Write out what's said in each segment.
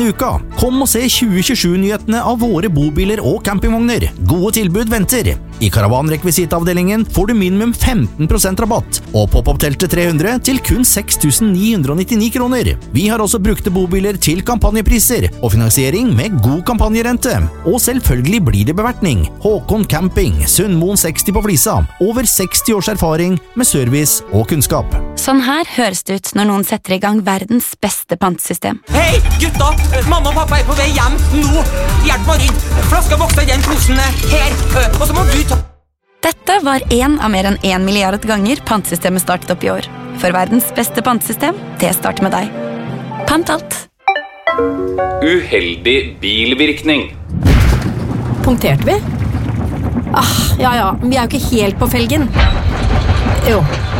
denne uka. Kom og se 2027-nyhetene av våre bobiler og campingvogner. Gode tilbud venter. I karavanrekvisittavdelingen får du minimum 15% rabatt, og pop-up-teltet 300 til kun 6.999 kroner. Vi har også brukte bobiler til kampanjepriser, og finansiering med god kampanjerente. Og selvfølgelig blir det bevertning. Håkon Camping, Sundmoen 60 på Flisa. Over 60 års erfaring med service og kunnskap. Sånn her høres det ut når noen setter i gang verdens beste pantesystem. Hei, gutta! Mamma og pappa er på vei hjem nå. Hjelp meg inn. Flaska vokser i den posen her. Og så må du ta... Dette var en av mer enn 1 milliard ganger pantsystemet startet opp i år. For verdens beste pantesystem, det starter med deg. Pant alt. Uheldig bilvirkning. Punkterte vi? Ja, vi er jo ikke helt på felgen. Jo.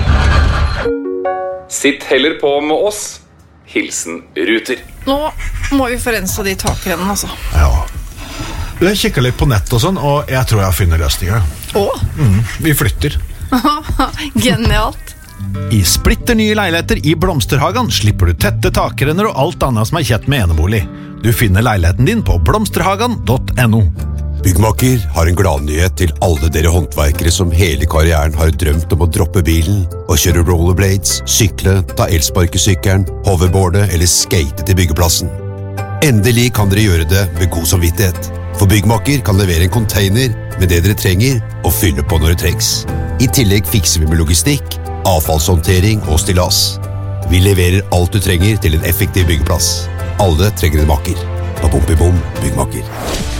Sitt heller på med oss. Hilsen Ruter. Nå må vi forense de takrennene, altså. Ja. Jeg kikket litt på nett og sånn, og jeg tror jeg finner løsninger. Vi flytter. Genialt. I splitter nye leiligheter i Blomsterhagen slipper du tette takrenner og alt annet som er kjett med enebolig. Du finner leiligheten din på blomsterhagen.no. Byggmaker har en gladnyhet til alle dere håndverkere som hele karrieren har drømt om å droppe bilen og kjøre rollerblades, sykle, ta elsparkesykkelen, hoverboarde eller skate til byggeplassen. Endelig kan dere gjøre det med god samvittighet. For Byggmaker kan levere en container med det dere trenger og fylle på når det trengs. I tillegg fikser vi med logistikk, avfallshåndtering og stillas. Vi leverer alt du trenger til en effektiv byggeplass. Alle trenger en makker. Bom, Byggmaker.